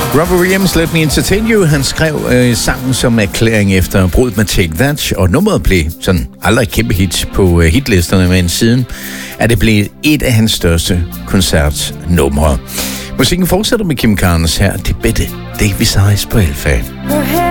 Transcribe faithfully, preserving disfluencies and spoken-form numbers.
Robert Williams, Let Me Entertain You. Han skrev øh, sangen som erklæring efter bruddet med Take That, og nummeret blev sådan aldrig kæmpe hit på øh, hitlisterne, men siden er det blevet et af hans største koncertnumre. Musikken fortsætter med Kim Carnes her, Det bedte Davis Eyes på Alfa.